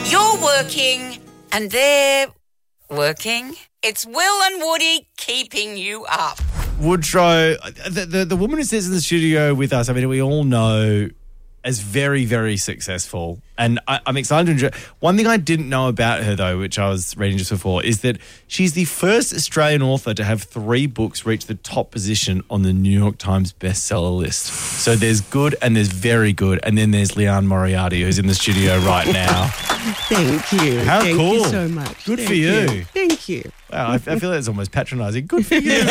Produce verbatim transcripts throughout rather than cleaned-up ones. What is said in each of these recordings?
You're working and they're working. It's Will and Woody keeping you up. Woodrow, the, the the woman who sits in the studio with us, I mean, we all know as very, very successful. And I, I'm excited to enjoy. One thing I didn't know about her, though, which I was reading just before, is that she's the first Australian author to have three books reach the top position on the New York Times bestseller list. So there's good and there's very good. And then there's Leanne Moriarty, who's in the studio right now. Thank you. How Thank cool. you so much. Good Thank for you. you. Thank you. Wow, I, I feel like it's almost patronising. Good for you.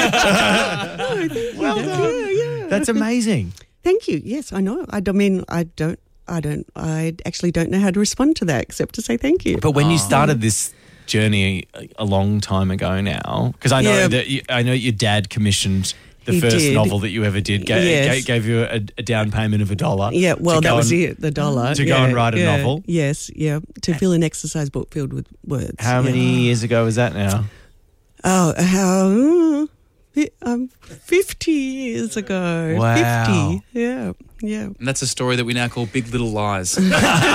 Well done. Yeah, yeah. That's amazing. Thank you. Yes, I know. I don't mean I don't. I don't. I actually don't know how to respond to that except to say thank you. But when you started this journey a, a long time ago now, because I know Yeah. that you, I know your dad commissioned the He first did. novel that you ever did. Ga- Yes. ga- gave you a, a down payment of a dollar. Yeah, well, to that go was and- it, the dollar. to go yeah, and write a yeah, novel. Yes, yeah, to fill an exercise book filled with words. How yeah. many years ago was that now? Oh, how? Um, fifty years ago. Wow. Fifty. Yeah, yeah. And that's a story that we now call Big Little Lies. uh,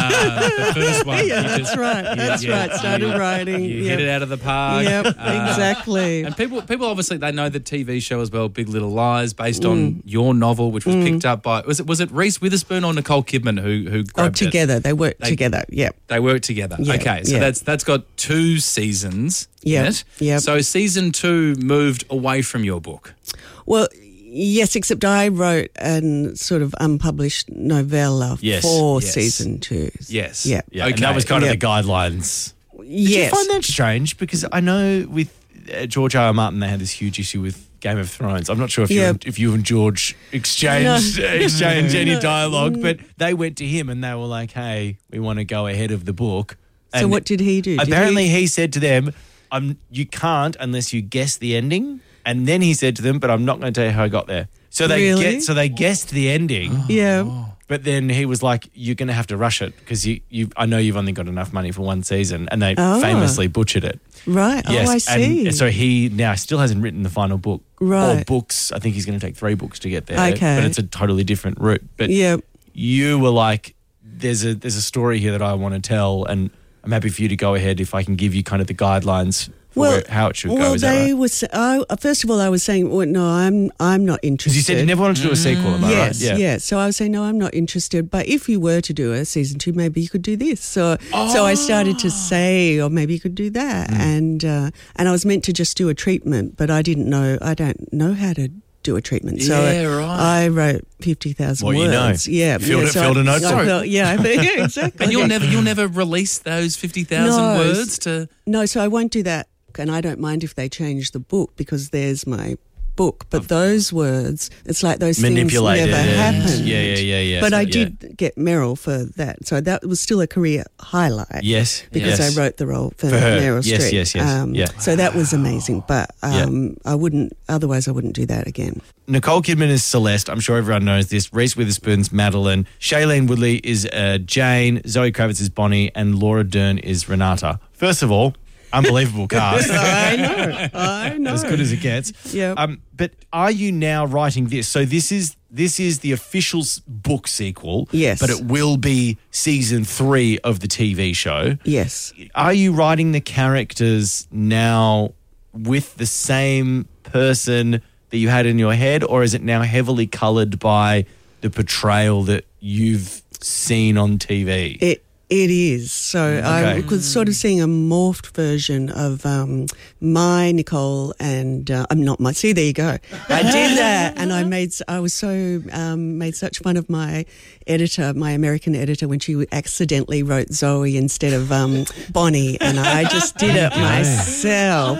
the first one. Yeah, You that's just- right. That's you- right. Started you- writing. You yep. hit it out of the park. Yep, Uh, exactly. And people, people obviously they know the T V show as well, Big Little Lies, based on your novel, which was picked up by was it was it Reese Witherspoon or Nicole Kidman who who Oh, grabbed it? together. They work They- together. Yeah. They worked together. Yeah, Okay, so yeah. that's that's got two seasons Yep, in it. yep. So season two moved away from your book. Well, yes, except I wrote a sort of unpublished novella Yes, for yes. season two. Yes. Yeah. Yeah, and Okay. that was kind Yeah. of the guidelines. Did Yes. you find that strange? Because I know with uh, George R. R. Martin, they had this huge issue with Game of Thrones. I'm not sure if Yeah. you and, if you and George exchanged No. exchanged any No. dialogue, but they went to him and they were like, "Hey, we want to go ahead of the book." So And what did he do? Did apparently, he- he said to them, "I'm you can't unless you guess the ending." And then he said to them, "But I'm not going to tell you how I got there." So they Really? get so they guessed the ending. Yeah. But then he was like, "You're going to have to rush it because you, you, I know you've only got enough money for one season," and they Oh. famously butchered it. Right. Yes, Oh, I see. and so he now still hasn't written the final book or Right. books. I think he's going to take three books to get there. Okay. But it's a totally different route. But yeah. you were like, "There's a there's a story here that I want to tell, and I'm happy for you to go ahead if I can give you kind of the guidelines." For Well, where, how it should well, go. Is that they right? was. I, first of all, I was saying, well, no, I'm. I'm not interested. Because you said you never wanted to do a sequel, am I Yes, right? yeah. So I was saying, no, I'm not interested. But if you were to do a season two, maybe you could do this. So, so I started to say, or maybe you could do that. Mm. And uh, and I was meant to just do a treatment, but I didn't know. I don't know how to do a treatment. So Yeah, right. I wrote fifty thousand What you know. words. Yeah, Filled yeah, it- so filled I- a notebook. I felt- yeah, yeah, exactly. And you'll never you'll never release those fifty thousand No. words to. No, so I won't do that. And I don't mind if they change the book because there's my book. But those words, it's like those Manipulated. things never and- happen. Yeah, yeah, yeah, yeah. But So, I yeah. did get Meryl for that. So that was still a career highlight. Yes, Because yes. I wrote the role for, For her. Meryl Yes, Streep. yes, yes. Um, Yeah. So that was amazing. But um, I wouldn't, otherwise I wouldn't do that again. Nicole Kidman is Celeste. I'm sure everyone knows this. Reese Witherspoon's Madeline. Shailene Woodley is uh, Jane. Zoe Kravitz is Bonnie. And Laura Dern is Renata. First of all, unbelievable cast. I know. I know. As good as it gets. Yeah. Um, but are you now writing this? So this is this is the official s- book sequel. Yes. But it will be season three of the T V show. Yes. Are you writing the characters now with the same person that you had in your head, or is it now heavily coloured by the portrayal that you've seen on T V? It It is. So I Okay. was sort of seeing a morphed version of um, my Nicole and uh, I'm not my. See, there you go. I did that, and I made. I was so um, made such fun of my editor, my American editor, when she accidentally wrote Zoe instead of um, Bonnie, and I just did it myself.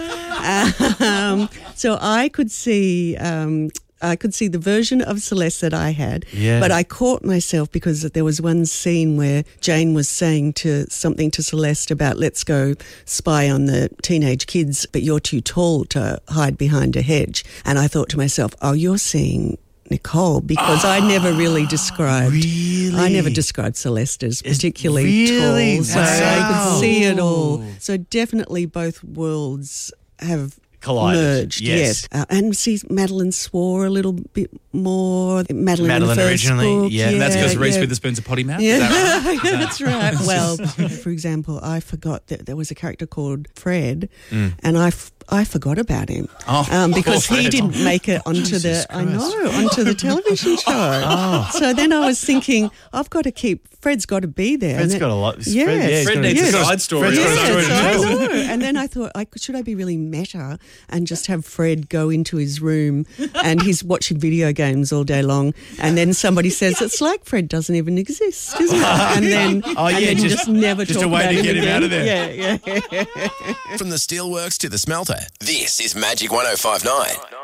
Um, so I could see. Um, I could see the version of Celeste that I had, Yeah. but I caught myself because there was one scene where Jane was saying to something to Celeste about let's go spy on the teenage kids, but you're too tall to hide behind a hedge. And I thought to myself, oh, you're seeing Nicole, because I never really described Really? I never described Celeste as It's particularly really? tall. So Wow. I could see it all. So definitely both worlds have Collided. merged, Yes. yes. Uh, and see, Madeline swore a little bit more Madeline, in Madeline the first originally, book. yeah. And that's because Reese yeah. Witherspoon's a potty mouth? Yeah, Is that right? yeah, that's right. Well, for example, I forgot that there was a character called Fred, Mm. and I, f- I forgot about him Oh, um, because poor he Fred. didn't make it onto Jesus the I know onto the television show. Oh. So then I was thinking, I've got to keep Fred's got to be there. Fred's And got a then- lot. Yes. Fred, yeah, he's Fred got a- needs he's a got side story. Fred's got a Yes, story to I tell. know. And then I thought, I, should I be really meta and just have Fred go into his room and he's watching video games all day long, and then somebody says it's like Fred doesn't even exist, isn't it? And then, Oh, and yeah, then you just- just never just talk a way about to him get him again. out of there. Yeah, yeah. From the steelworks to the smelter, this is Magic one oh five nine.